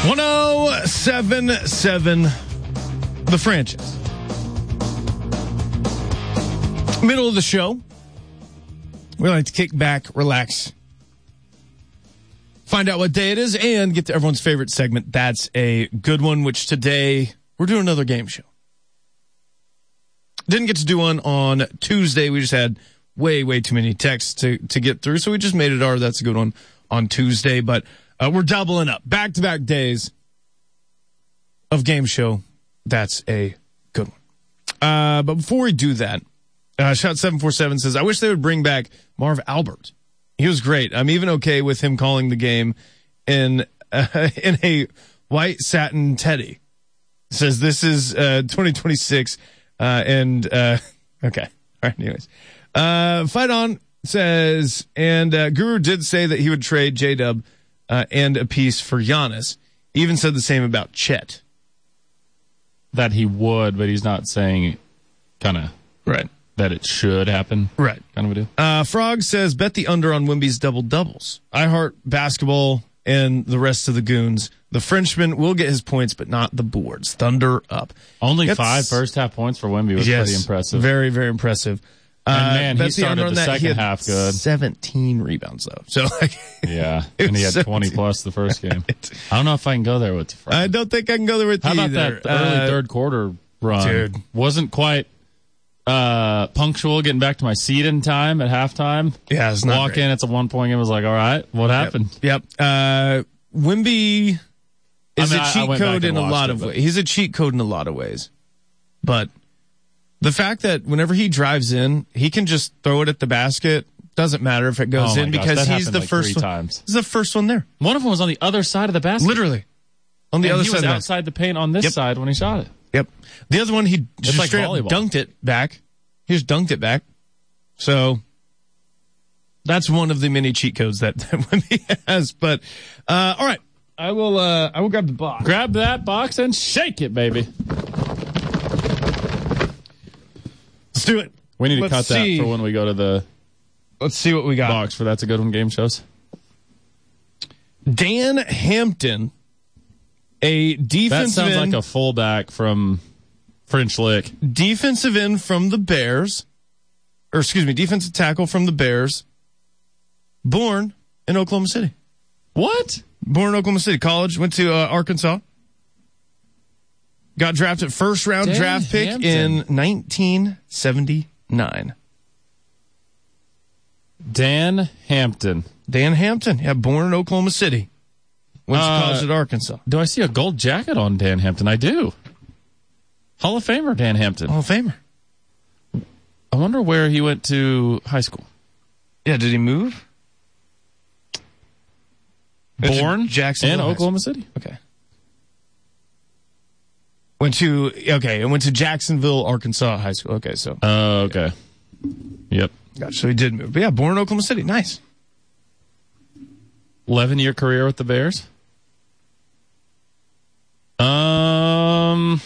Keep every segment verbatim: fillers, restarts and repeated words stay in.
one oh seven point seven, The Franchise. Middle of the show. We like to kick back, relax, find out what day it is, and get to everyone's favorite segment. That's a good one, which today we're doing another game show. Didn't get to do one on Tuesday. We just had way, way too many texts to, to get through, so we just made it our That's a Good One on Tuesday. But uh, we're doubling up. Back-to-back days of game show. That's a good one. Uh, but before we do that, uh, Shout seven four seven says, I wish they would bring back Marv Albert. He was great. I'm even okay with him calling the game in uh, in a white satin teddy. Says this is uh, twenty twenty-six, uh, and uh, okay. All right. Anyways, uh, Fight On says, and uh, Guru did say that he would trade J-Dub uh, and a piece for Giannis. He even said the same about Chet. That he would, but he's not saying kind of right that it should happen. Right. Kind of a deal. Uh, Frog says, bet the under on Wemby's double doubles. I heart basketball and the rest of the goons. The Frenchman will get his points, but not the boards. Thunder up. Only That's, five first half points for Wemby was yes, pretty impressive. Very, very impressive. And man, uh, he started the, the second half good. seventeen rebounds though. So like, yeah, and he had twenty plus the first game. I don't know if I can go there with you, Frank. I don't think I can go there with How you about either. that early uh, third quarter run? Dude. Wasn't quite uh, punctual getting back to my seat in time at halftime. Yeah, it's not Walk great. in, it's a one point game. I was like, all right, what happened? Yep. yep. Uh, Wemby is I mean, a I- cheat I went code back in and a lot watched of it, ways. but- He's a cheat code in a lot of ways. But the fact that whenever he drives in, he can just throw it at the basket. Doesn't matter if it goes Oh my in gosh, because that he's happened the like first three one. times. He's the first one there. One of them was on the other side of the basket. Literally. On the and other he side was of the basket. outside the paint on this Yep. side when he shot it. Yep. The other one, he just like straight up volleyball. dunked it back. He just dunked it back. So that's one of the many cheat codes that, that Wemby has. But uh, all right, I will. Uh, I will grab the box. Grab that box and shake it, baby. Let's do it. We need to Let's cut see. that for when we go to the Let's see what we got. box for That's a Good One game shows. Dan Hampton, a That defensive sounds end, like a fullback from French Lick. defensive end from the Bears, or excuse me, defensive tackle from the Bears. Born in Oklahoma City. What? Born in Oklahoma City. College, went to uh, Arkansas. Got drafted first round Dan draft pick Hampton. in nineteen seventy-nine. Dan Hampton. Dan Hampton, yeah, born in Oklahoma City. Went to Uh, college at Arkansas. Do I see a gold jacket on Dan Hampton? I do. Hall of Famer Dan Hampton. Hall of Famer. I wonder where he went to high school. Yeah, did he move? Went to Born Jacksonville in High Oklahoma City. Okay. Went to, okay, and went to Jacksonville, Arkansas High School. Okay, so. Oh, okay. Yep. Gotcha. So he did move. But yeah, born in Oklahoma City. Nice. eleven-year career with the Bears. Um,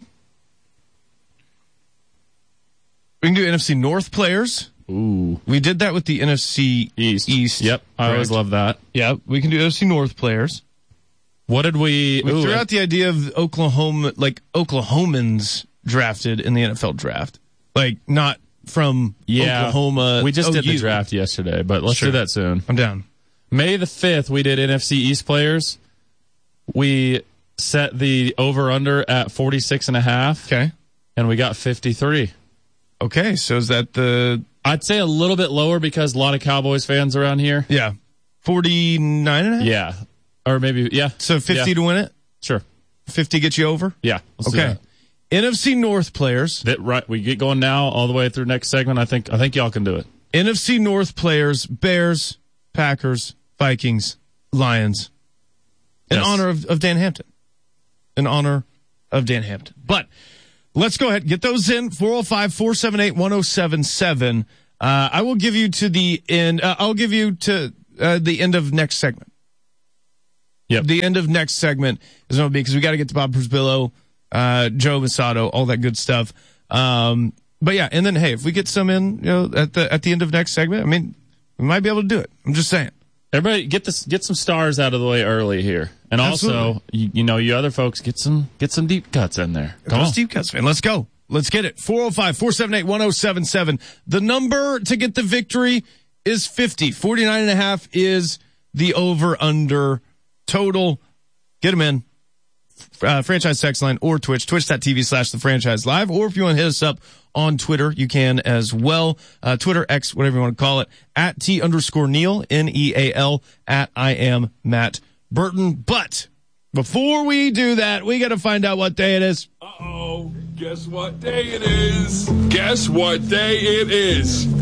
We can do N F C North players. ooh, We did that with the N F C East. East. Yep, I always Correct. love that. Yeah, we can do N F C North players. What did we? We ooh, threw out the idea of Oklahoma, like Oklahomans drafted in the N F L draft. Like, not from yeah, Oklahoma. We just did O U. the draft yesterday, but let's Sure. do that soon. I'm down. May the fifth, we did N F C East players. We set the over-under at forty-six and a half, Okay. and we got fifty-three. Okay, so is that the, I'd say a little bit lower because a lot of Cowboys fans around here. yeah, forty-nine and a half? Yeah. Or maybe, yeah. So fifty Yeah. to win it? Sure. fifty get you over? Yeah. Let's do Okay. that. N F C North players. That right. We get going now all the way through next segment. I think I think y'all can do it. N F C North players, Bears, Packers, Vikings, Lions. In Yes. honor of, of Dan Hampton. In honor of Dan Hampton. But let's go ahead and get those in. four oh five, four seven eight, one oh seven seven. Uh, I will give you to the end. Uh, I'll give you to uh, the end of next segment. Yep. The end of next segment is going to be because we got to get to Bob Przybylo, uh, Joe Masato, all that good stuff. Um, but yeah, and then hey, if we get some in, you know, at the at the end of next segment, I mean, we might be able to do it. I'm just saying. Everybody, get this, get some stars out of the way early here, and Absolutely. also, you, you know, you other folks get some get some deep cuts in there. Come Those on, deep cuts, man. Let's go. Let's get it. four oh five, four seven eight, one oh seven seven. The number to get the victory is fifty. forty-nine and a half is the over-under total. Get them in. Uh, franchise text line or Twitch, twitch.tv slash the franchise live. Or if you want to hit us up on Twitter, you can as well. Uh, Twitter, X, whatever you want to call it, at T underscore Neal, N E A L, at I am Matt Burton. But before we do that, we got to find out what day it is. Uh-oh. Guess what day it is? Guess what day it is?